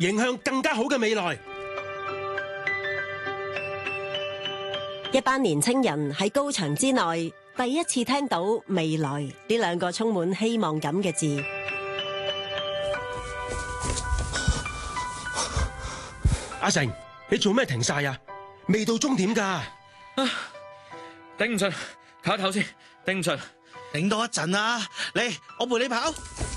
迎向更加好嘅未來。 一班年青人喺高牆之內，第一次聽到未來呢兩個充滿希望感嘅字。 阿成，你做咩停晒啊？未到終點㗎。 頂唔順，唞一唞先，頂唔順， 頂多一陣啊！嚟，我陪你跑。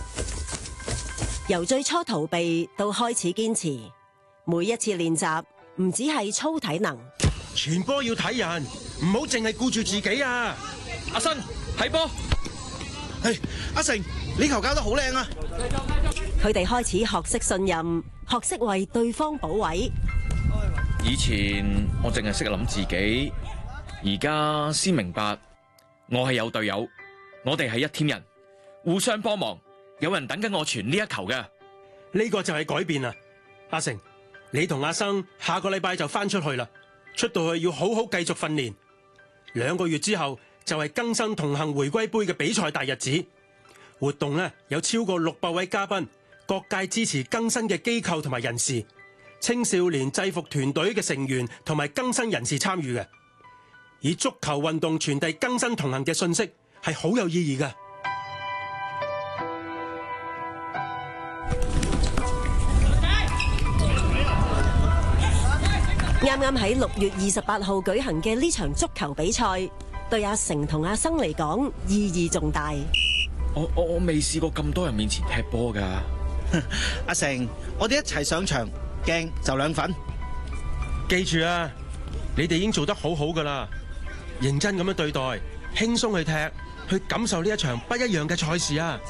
由最初逃避到開始堅持，每一次練習唔只係操體能， 傳波要睇人，唔好淨係顧住自己啊！ 阿新睇波。 阿成，你球教得好靚啊！ 佢哋開始學識信任，學識為對方補位。 以前我淨係識諗自己，而家先明白我係有隊友，我哋係一 team 人，互相幫忙，有人等緊我傳呢一球嘅。 呢個就係改變啦。阿成，你同阿生下個禮拜就翻出去啦，出到去要好好繼續訓練。2個月之後就係更新同行回歸盃嘅比賽大日子。活動呢有超過600位嘉賓，各界支持更新嘅機構同埋人士，青少年制服團隊嘅成員同埋更新人士參與嘅，以足球運動傳遞更新同行嘅信息係好有意義嘅。 啱啱喺6月28號舉行嘅呢場足球比賽，對阿成同阿生嚟講意義重大。 我未試過咁多人面前踢波㗎。 阿成，我哋一齊上場，鏡就2分。 記住啊，你哋已經做得好好㗎啦，認真咁樣對待，輕鬆去踢，去感受呢一場不一樣嘅賽事啊！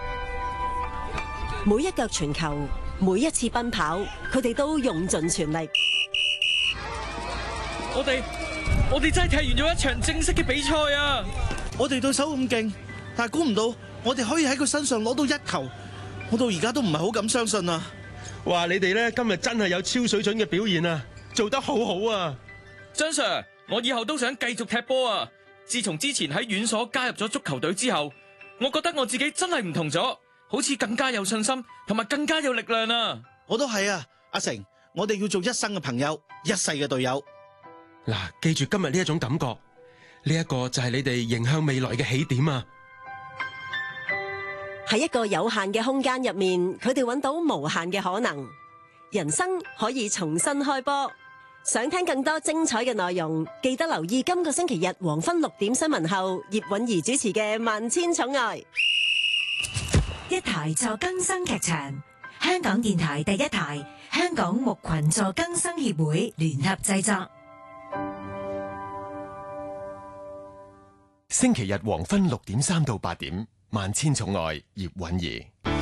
每一腳傳球，每一次奔跑，佢哋都用盡全力。 我哋真係踢完咗一場正式嘅比賽啊！ 我哋對手咁勁，但係估唔到我哋可以喺佢身上攞到1球，我到而家都唔係好敢相信啊！ 哇，你哋咧今日真係有超水準嘅表現啊，做得好好啊！ 張 Sir， 我以後都想繼續踢波啊！自從之前喺院所加入咗足球隊之後，我覺得我自己真係唔同咗，好似更加有信心，同埋更加有力量啊！ 我都係啊，阿成，我哋要做一生嘅朋友，一世嘅隊友。 嗱，記住今日呢一種感覺，呢一個就係你哋迎向未來嘅起點啊！ 喺一個有限嘅空間入面，佢哋揾到無限嘅可能，人生可以重新開波。想聽更多精彩嘅內容，記得留意今個星期日黃昏6點新聞後，葉韻儀主持嘅《萬千寵愛》。 一台助更生劇場，香港電台第一台，香港牧群助更生協會聯合製作。 星期日黃昏6點3到8點，萬千寵愛葉韻儀。